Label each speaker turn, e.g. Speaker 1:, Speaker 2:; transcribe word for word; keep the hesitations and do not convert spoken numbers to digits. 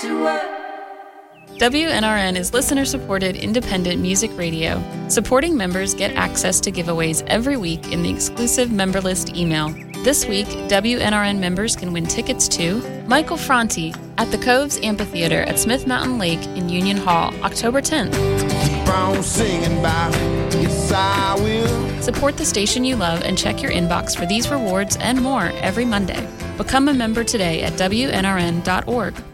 Speaker 1: to work.
Speaker 2: W N R N is listener-supported independent music radio. Supporting members get access to giveaways every week in the exclusive member list email. This week, W N R N members can win tickets to Michael Franti at the Coves Amphitheater at Smith Mountain Lake in Union Hall, October tenth.
Speaker 3: Keep on singing about it. Yes, I will.
Speaker 2: Support the station you love and check your inbox for these rewards and more every Monday. Become a member today at W N R N dot org.